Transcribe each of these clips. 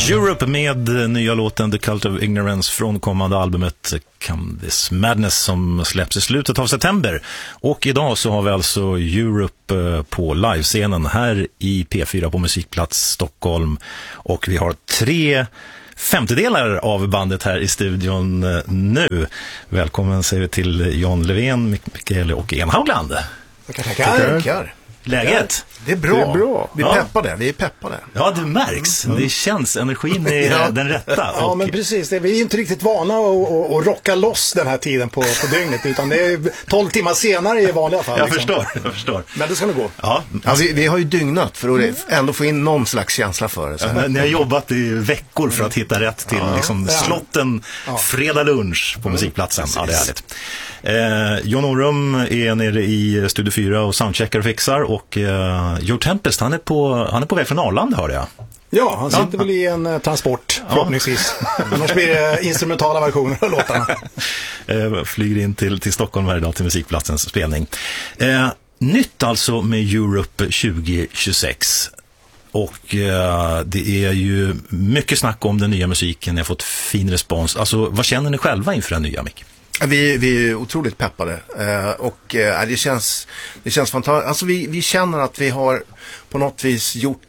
Europe med nya låten The Cult of Ignorance från kommande albumet Come This Madness som släpps i slutet av september. Och idag så har vi alltså Europe på livescenen här i P4 på Musikplats Stockholm. Och vi har 3/5 av bandet här i studion nu. Välkommen säger vi till John Levén, Mikael och Ian Haugland. Tackar. Läget? Det är bra. Vi är peppade. Ja, det märks. Det känns, energin är den rätta. Ja, men precis. Vi är inte riktigt vana att rocka loss den här tiden på dygnet, utan det är 12 timmar senare i vanliga fall. Jag förstår. Men det ska nog gå. Ja. Vi har ju dygnat för att ändå få in någon slags känsla för det. Ja, ni har jobbat i veckor för att hitta rätt till slotten fredag lunch på Musikplatsen. Ja, det är härligt. John Orum är nere i Studio 4 och soundcheckar och fixar, och Joe Tempest, han är på väg från Arlanda, hörde jag. Ja, han sitter väl i en transport förhoppningsvis. Annars blir det instrumentala versioner av låtarna. Flyger in till Stockholm här idag till Musikplatsens spelning. Nytt alltså med Europe 2026. Och det är ju mycket snack om den nya musiken. Ni har fått fin respons. Alltså, vad känner ni själva inför den nya, Mick? Vi är otroligt peppade och det känns fantastiskt. Alltså vi känner att vi har på något vis gjort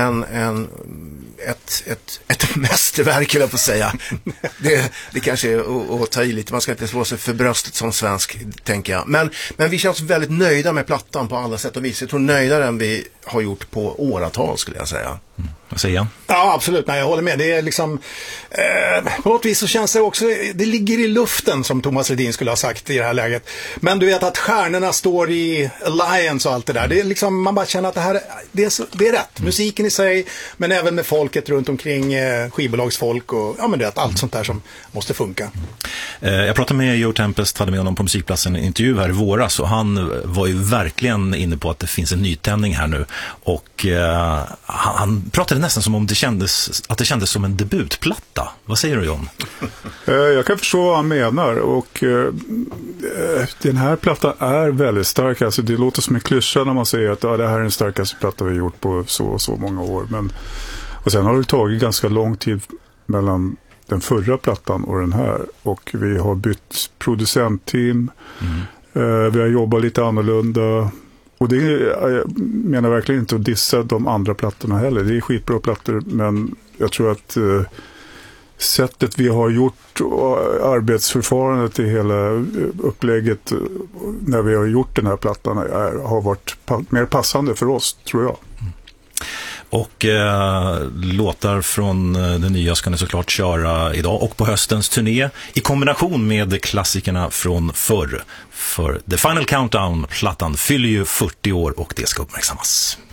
ett mästerverk, eller på att säga. Det kanske är att ta i lite. Man ska inte slå sig för bröstet som svensk, tänker jag. Men vi känns väldigt nöjda med plattan på alla sätt och vis. Jag tror nöjdare än vi har gjort på åratal, skulle jag säga. Vad säger jag? Ja, absolut. Nej, jag håller med. Det är liksom på något vis så känns det också, det ligger i luften, som Thomas Ledin skulle ha sagt i det här läget. Men du vet att stjärnorna står i alliance och allt det där. Det är liksom, man bara känner att det är rätt. Musiken i sig, men även med folket runt omkring, skivbolagsfolk och men det är allt sånt där som måste funka. Jag pratade med Joe Tempest, hade med honom på Musikplatsen en intervju här i våras, och han var ju verkligen inne på att det finns en nytändning här nu, och han pratade nästan som om det kändes som en debutplatta. Vad säger du, John? Jag kan förstå vad han menar, och den här plattan är väldigt stark. Alltså, det låter som en klyscha när man säger att det här är den starkaste platta vi har gjort på så och så många år. Och sen har det tagit ganska lång tid mellan den förra plattan och den här, och vi har bytt producentteam. Vi har jobbat lite annorlunda. Och det jag menar verkligen inte att dissa de andra plattorna heller. Det är skitbra plattor, men jag tror att sättet vi har gjort och arbetsförfarandet i hela upplägget när vi har gjort den här plattan har varit mer passande för oss, tror jag. Och låtar från det nya ska ni såklart köra idag och på höstens turné i kombination med klassikerna från förr. För The Final Countdown-plattan fyller ju 40 år och det ska uppmärksammas.